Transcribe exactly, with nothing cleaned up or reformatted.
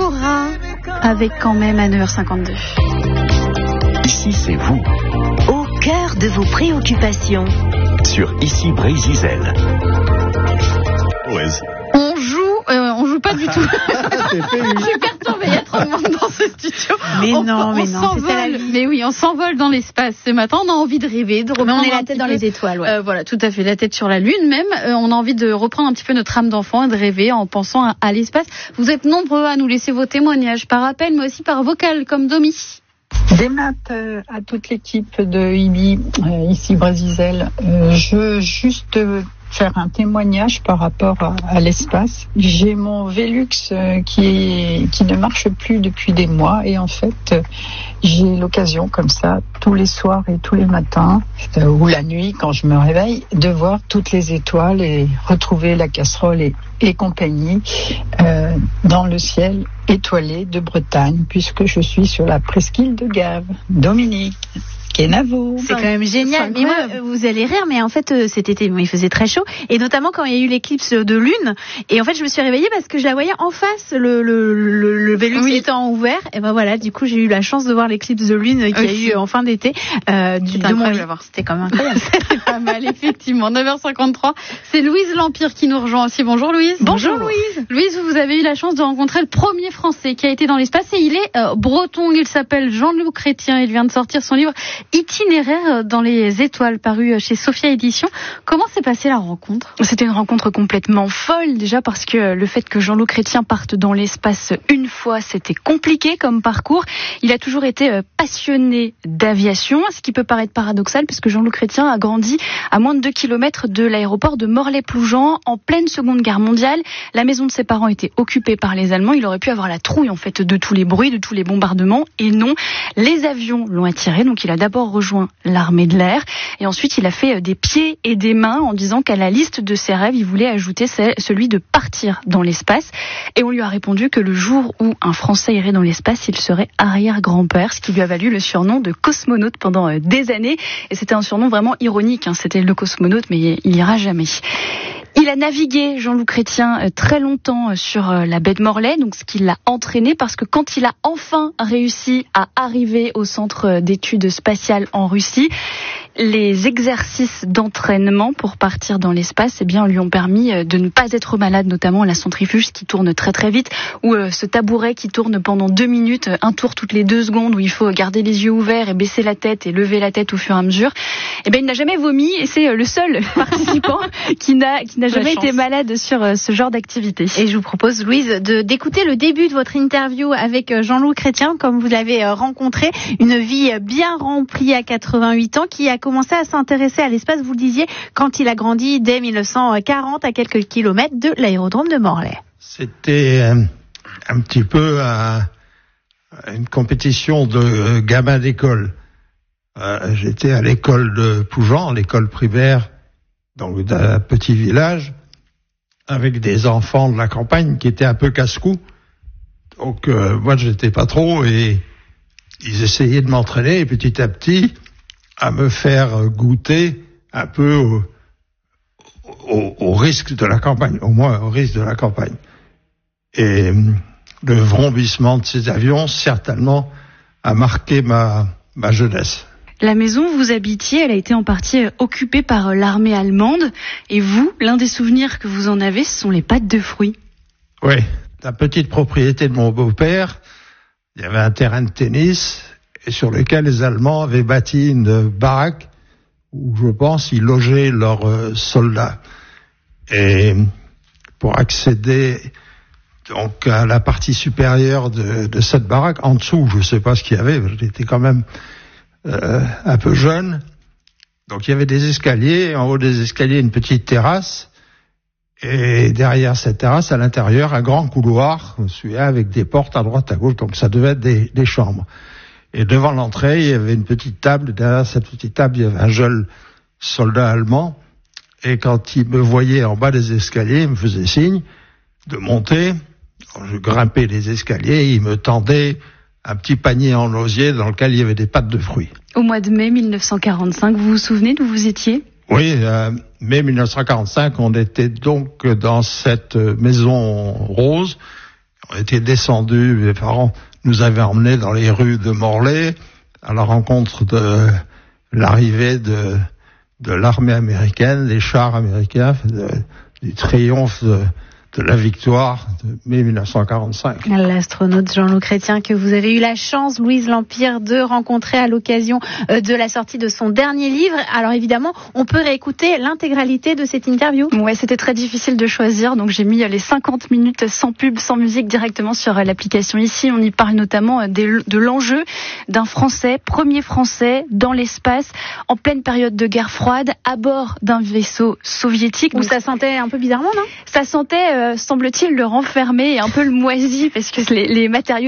Laura, avec quand même à neuf heures cinquante-deux. Ici, c'est vous. Au cœur de vos préoccupations. Sur Ici Brésil. Ouais. On joue, euh, on joue pas du tout. Je suis perturbée, il y a trop de monde dans ce studio. Mais on, non, on mais non, c'est ça la vie. Mais oui, on s'envole dans l'espace ce matin. On a envie de rêver, de reprendre. Mais on est la tête dans peu, les étoiles, ouais. Euh, voilà, tout à fait, la tête sur la lune même. Euh, on a envie de reprendre un petit peu notre âme d'enfant et de rêver en pensant à, à l'espace. Vous êtes nombreux à nous laisser vos témoignages par appel, mais aussi par vocal, comme Domi. Des maths euh, à toute l'équipe de I B I, euh, ici Brésil. Euh, je veux juste euh, faire un témoignage par rapport à, à l'espace. J'ai mon Velux euh, qui, est, qui ne marche plus depuis des mois et en fait euh, j'ai l'occasion comme ça tous les soirs et tous les matins euh, ou la nuit quand je me réveille de voir toutes les étoiles et retrouver la casserole et, et compagnie euh, dans le ciel étoilé de Bretagne puisque je suis sur la presqu'île de Gave. Dominique. Kenavo. C'est quand même génial. Mais moi, vous allez rire, mais en fait, cet été, bon, il faisait très chaud, et notamment quand il y a eu l'éclipse de lune. Et en fait, je me suis réveillée parce que je la voyais en face, le le le, le Vélux oui. étant ouvert. Et ben voilà, du coup, j'ai eu la chance de voir l'éclipse de lune qui oui. a eu en fin d'été. Euh, du, de mon lit. C'était quand même incroyable. C'était pas mal, effectivement. neuf heures cinquante-trois. C'est Louise L'Empire qui nous rejoint aussi. Bonjour Louise. Bonjour, Bonjour Louise. Louise, vous avez eu la chance de rencontrer le premier Français qui a été dans l'espace et il est euh, breton. Il s'appelle Jean-Loup Chrétien. Il vient de sortir son livre Itinéraire dans les étoiles, paru chez Sophia Éditions. Comment s'est passée la rencontre ? C'était une rencontre complètement folle, déjà parce que le fait que Jean-Loup Chrétien parte dans l'espace une fois, c'était compliqué comme parcours. Il a toujours été passionné d'aviation, ce qui peut paraître paradoxal, puisque Jean-Loup Chrétien a grandi à moins de deux kilomètres de l'aéroport de Morlaix-Ploujean, en pleine Seconde Guerre mondiale. La maison de ses parents était occupée par les Allemands. Il aurait pu avoir la trouille, en fait, de tous les bruits, de tous les bombardements. Et non, les avions l'ont attiré, donc il a d'abord rejoint l'armée de l'air et ensuite il a fait des pieds et des mains en disant qu'à la liste de ses rêves il voulait ajouter celui de partir dans l'espace et on lui a répondu que le jour où un Français irait dans l'espace il serait arrière-grand-père, ce qui lui a valu le surnom de cosmonaute pendant des années et c'était un surnom vraiment ironique, hein. C'était le cosmonaute mais il ira jamais. Il a navigué, Jean-Loup Chrétien, très longtemps sur la baie de Morlaix, donc ce qui l'a entraîné, parce que quand il a enfin réussi à arriver au centre d'études spatiales en Russie, les exercices d'entraînement pour partir dans l'espace, eh bien, lui ont permis de ne pas être malade, notamment la centrifuge qui tourne très très vite, ou euh, ce tabouret qui tourne pendant deux minutes, un tour toutes les deux secondes, où il faut garder les yeux ouverts et baisser la tête et lever la tête au fur et à mesure. Eh bien, il n'a jamais vomi et c'est le seul participant qui n'a qui n'a jamais été malade sur euh, ce genre d'activité. Et je vous propose, Louise, de d'écouter le début de votre interview avec Jean-Loup Chrétien, comme vous l'avez euh, rencontré, une vie bien remplie à quatre-vingt-huit ans, qui a commencé à s'intéresser à l'espace, vous le disiez, quand il a grandi dès mille neuf cent quarante à quelques kilomètres de l'aérodrome de Morlaix. C'était un, un petit peu un, une compétition de gamins d'école. Euh, j'étais à l'école de Ploujean, l'école primaire, donc d'un petit village, avec des enfants de la campagne qui étaient un peu casse-cou. Donc euh, moi j'étais pas trop et ils essayaient de m'entraîner et petit à petit à me faire goûter un peu au, au, au risque de la campagne, au moins au risque de la campagne. Et le vrombissement de ces avions, certainement, a marqué ma, ma jeunesse. La maison où vous habitiez, elle a été en partie occupée par l'armée allemande. Et vous, l'un des souvenirs que vous en avez, ce sont les pâtes de fruits. Oui, la petite propriété de mon beau-père, il y avait un terrain de tennis et sur lequel les Allemands avaient bâti une baraque où, je pense, ils logeaient leurs euh, soldats. Et pour accéder donc à la partie supérieure de, de cette baraque, en dessous, je ne sais pas ce qu'il y avait, j'étais quand même euh, un peu jeune. Donc il y avait des escaliers, en haut des escaliers une petite terrasse, et derrière cette terrasse, à l'intérieur, un grand couloir, je me souviens, avec des portes à droite, à gauche, donc ça devait être des, des chambres. Et devant l'entrée, il y avait une petite table. Derrière cette petite table, il y avait un jeune soldat allemand. Et quand il me voyait en bas des escaliers, il me faisait signe de monter. Alors, je grimpais les escaliers et il me tendait un petit panier en osier dans lequel il y avait des pâtes de fruits. Au mois de mai mille neuf cent quarante-cinq, vous vous souvenez d'où vous étiez ? Oui, euh, mai mille neuf cent quarante-cinq, on était donc dans cette maison rose. On était descendus, mes parents nous avaient emmenés dans les rues de Morlaix à la rencontre de l'arrivée de, de l'armée américaine, des chars américains, de, du triomphe de, de la victoire de mai mille neuf cent quarante-cinq. L'astronaute Jean-Loup Chrétien que vous avez eu la chance, Louise Lampire, de rencontrer à l'occasion de la sortie de son dernier livre. Alors évidemment, on peut réécouter l'intégralité de cette interview. Ouais, c'était très difficile de choisir, donc j'ai mis les cinquante minutes sans pub, sans musique directement sur l'application ici. On y parle notamment de l'enjeu d'un Français, premier Français dans l'espace, en pleine période de guerre froide, à bord d'un vaisseau soviétique. Où ça sentait un peu bizarrement, non ? Ça sentait, euh, semble-t-il, le renfermé et un peu le moisi, parce que les, les matériaux